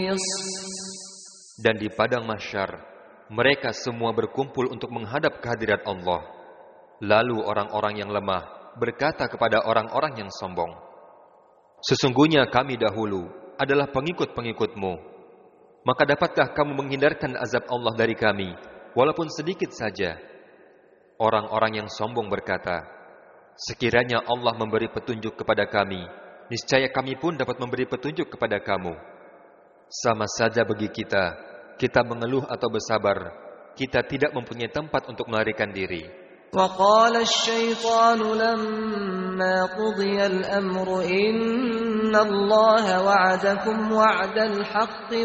Dan di padang mahsyar, mereka semua berkumpul untuk menghadap kehadirat Allah. Lalu orang-orang yang lemah berkata kepada orang-orang yang sombong, "Sesungguhnya kami dahulu adalah pengikut-pengikutmu. Maka dapatkah kamu menghindarkan azab Allah dari kami, walaupun sedikit saja?" Orang-orang yang sombong berkata, "Sekiranya Allah memberi petunjuk kepada kami, niscaya kami pun dapat memberi petunjuk kepada kamu. Sama saja bagi kita mengeluh atau bersabar, kita tidak mempunyai tempat untuk melarikan diri." وقال الشيطان لما قضي الأمر إن الله وعدكم وعد الحق